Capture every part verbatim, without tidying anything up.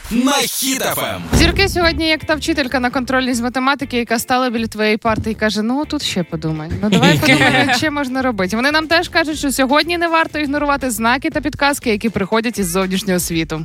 на Хіт еф ем. Зірки сьогодні, як та вчителька на контрольній з математики, яка стала біля твоєї парти і каже, ну тут ще подумай. Ну давай подумай, що можна робити. Вони нам теж кажуть, що сьогодні не варто ігнорувати знаки та підказки, які приходять із зовнішнього світу.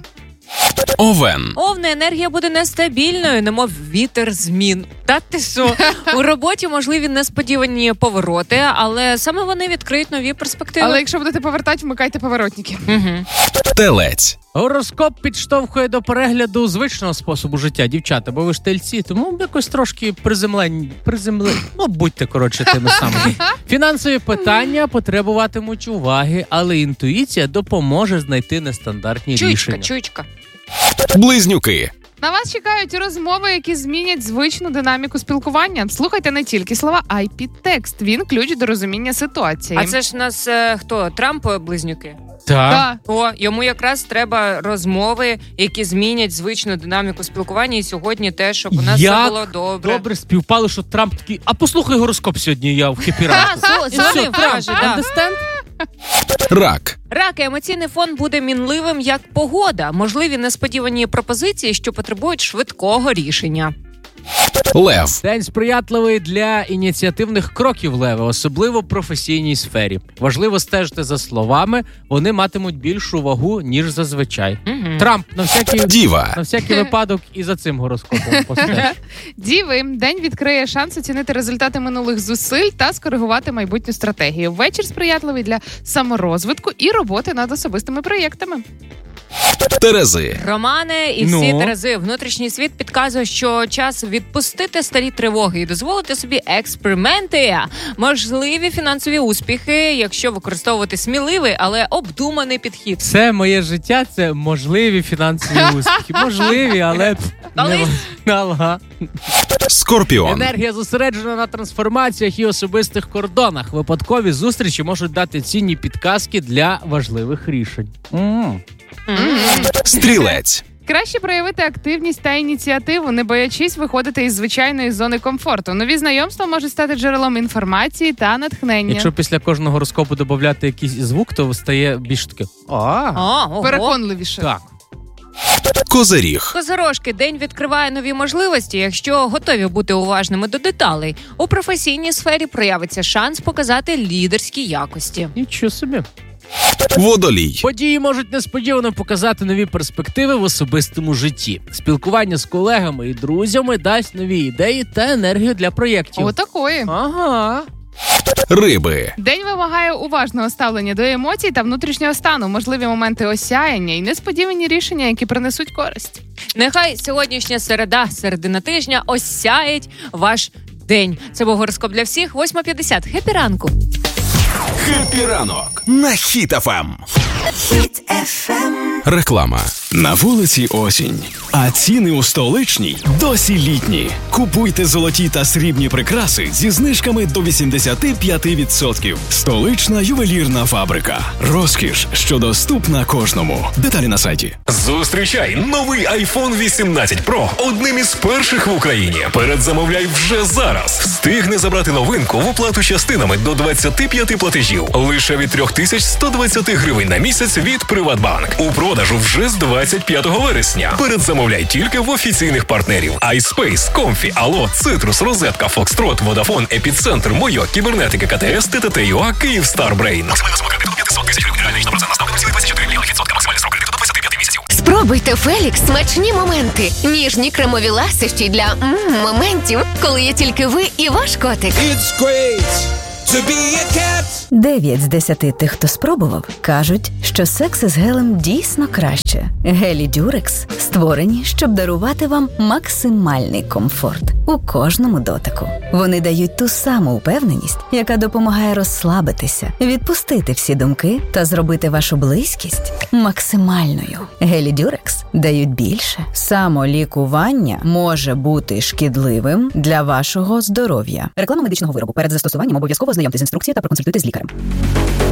Овен. Овни, енергія буде нестабільною, немов вітер змін. Та ти що? У роботі можливі несподівані повороти, але саме вони відкриють нові перспективи. Але якщо будете повертати, вмикайте поворотники. Угу. Телець. Гороскоп підштовхує до перегляду звичного способу життя, дівчата, бо ви ж тельці, тому якось трошки приземлень, приземлень, ну будьте, коротше, тими самими. Фінансові питання потребуватимуть уваги, але інтуїція допоможе знайти нестандартні Чуйчка, рішення. чуйчка. Близнюки. На вас чекають розмови, які змінять звичну динаміку спілкування. Слухайте не тільки слова, а й підтекст. Він ключ до розуміння ситуації. А це ж у нас е, хто? Трамп близнюки? Так. Да. О, йому якраз треба розмови, які змінять звичну динаміку спілкування. І сьогодні те, щоб у нас Як все було добре. Добре співпало, що Трамп такий, а послухай гороскоп сьогодні, я в хепі-ранку. А, дзвонив, каже, да. Understand? Рак. Раки, емоційний фон буде мінливим, як погода. Можливі несподівані пропозиції, що потребують швидкого рішення. Лев. День сприятливий для ініціативних кроків, Леви, особливо в професійній сфері. Важливо стежити за словами, вони матимуть більшу вагу, ніж зазвичай. Угу. Трамп, на всякий, Діва. на всякий випадок і за цим гороскопом постеж. Діви, день відкриє шанс оцінити результати минулих зусиль та скоригувати майбутню стратегію. Вечір сприятливий для саморозвитку і роботи над особистими проєктами. Терези. Романе і всі Ну? терези. Внутрішній світ підказує, що час відпустити старі тривоги і дозволити собі експерименти. Можливі фінансові успіхи, якщо використовувати сміливий, але обдуманий підхід. Все моє життя – це можливі фінансові успіхи. Можливі, але... Колись. не- Ага. Скорпіон. Енергія зосереджена на трансформаціях і особистих кордонах. Випадкові зустрічі можуть дати цінні підказки для важливих рішень. М. Стрілець. Краще проявити активність та ініціативу, не боячись виходити із звичайної зони комфорту. Нові знайомства можуть стати джерелом інформації та натхнення. Якщо після кожного гороскопу додати якийсь звук, то стає більш таке. А, А, ого. Переконливіше. так. Козиріг. Козирожки, день відкриває нові можливості, якщо готові бути уважними до деталей. У професійній сфері проявиться шанс показати лідерські якості. Нічого собі. Водолій. Події можуть несподівано показати нові перспективи в особистому житті. Спілкування з колегами і друзями дасть нові ідеї та енергію для проєктів. Отакої. Ага. Риби. День вимагає уважного ставлення до емоцій та внутрішнього стану, можливі моменти осяяння і несподівані рішення, які принесуть користь. Нехай сьогоднішня середа, середина тижня осяють ваш день. Це був гороскоп для всіх. восьма п'ятдесят. Хеппі ранку. Хеппі ранок на Хіт еф ем. Хіт еф ем. Реклама. На вулиці осінь, а ціни у столичній досі літні. Купуйте золоті та срібні прикраси зі знижками до вісімдесят п'ять відсотків. Столична ювелірна фабрика. Розкіш, що доступна кожному. Деталі на сайті. Зустрічай новий айфон вісімнадцять Про одним із перших в Україні. Передзамовляй вже зараз. Встигни забрати новинку в оплату частинами до двадцять п'ять платежів. Лише від три тисячі сто двадцять гривень на місяць від Приватбанк. У продажу вже з двадцять п'ятого вересня. Передзамовляй тільки в офіційних партнерів. iSpace, Comfy, Алло, Цитрус, Розетка, Фокстрот, Водафон, Епіцентр, Мойо, Кібернетика, КТС, ТТТ.ЮА, Київстар Брейн. Максимальна сума кредиту п'ятсот тисяч гривень. Реальна процентна ставка двадцять чотири відсотки. Максимальний срок кредиту до двадцяти п'яти місяців. Спробуйте Фелікс смачні моменти. Ніжні кремові ласощі для м, моментів, коли є тільки ви і ваш котик. It's great to be a cat. Дев'ять з десяти тих, хто спробував, кажуть, що секс із гелем дійсно краще. Гелі Дюрекс створені, щоб дарувати вам максимальний комфорт у кожному дотику. Вони дають ту саму впевненість, яка допомагає розслабитися, відпустити всі думки та зробити вашу близькість максимальною. Гелі Дюрекс дають більше. Самолікування може бути шкідливим для вашого здоров'я. Реклама медичного виробу. Перед застосуванням обов'язково ознайомтесь з інструкцією та проконсультуйтесь з лікарем.